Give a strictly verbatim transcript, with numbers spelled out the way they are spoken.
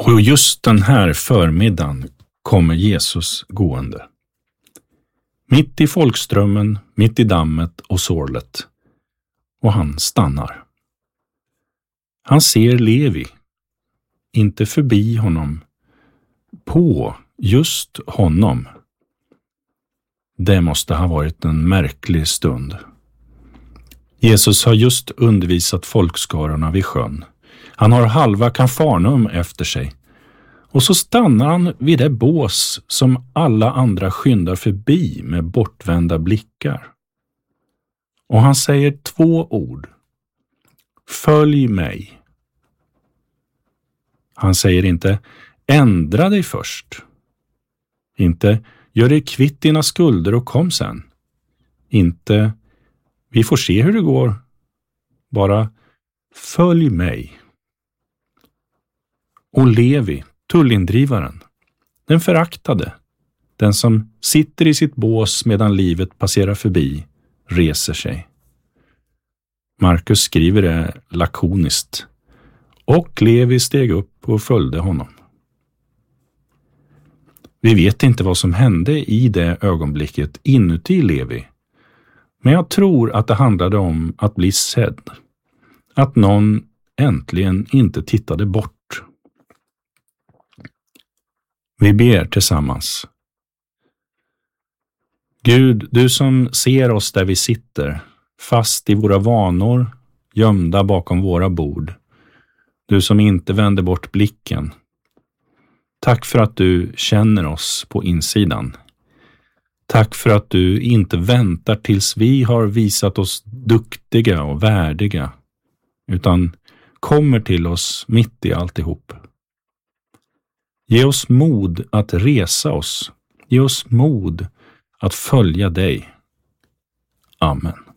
Och just den här förmiddagen kommer Jesus gående. Mitt i folkströmmen, mitt i dammet och sorlet. Och han stannar. Han ser Levi. Inte förbi honom. På just honom. Det måste ha varit en märklig stund. Jesus har just undervisat folkskarorna vid sjön. Han har halva Kafarnaum efter sig. Och så stannar han vid det bås som alla andra skyndar förbi med bortvända blickar. Och han säger två ord. Följ mig. Han säger inte ändra dig först. Inte gör dig kvitt dina skulder och kom sen. Inte vi får se hur det går. Bara följ mig. Och Levi, tullindrivaren, den föraktade, den som sitter i sitt bås medan livet passerar förbi, reser sig. Markus skriver det lakoniskt. Och Levi steg upp och följde honom. Vi vet inte vad som hände i det ögonblicket inuti Levi. Men jag tror att det handlade om att bli sedd. Att någon äntligen inte tittade bort. Vi ber tillsammans. Gud, du som ser oss där vi sitter, fast i våra vanor, gömda bakom våra bord. Du som inte vänder bort blicken. Tack för att du känner oss på insidan. Tack för att du inte väntar tills vi har visat oss duktiga och värdiga, utan kommer till oss mitt i alltihop. Ge oss mod att resa oss. Ge oss mod att följa dig. Amen.